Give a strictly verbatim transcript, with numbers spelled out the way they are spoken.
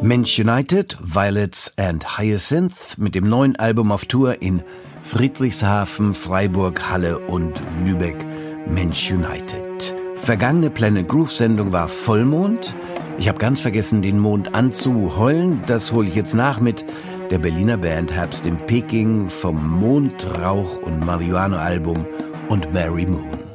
Mensch United, Violets and Hyacinth mit dem neuen Album auf Tour in Friedrichshafen, Freiburg, Halle und Lübeck. Mensch United. Vergangene Planet Groove Sendung war Vollmond. Ich habe ganz vergessen, den Mond anzuheulen. Das hole ich jetzt nach mit der Berliner Band Herbst in Peking vom Mond, Rauch und Marihuana Album und Mary Moon.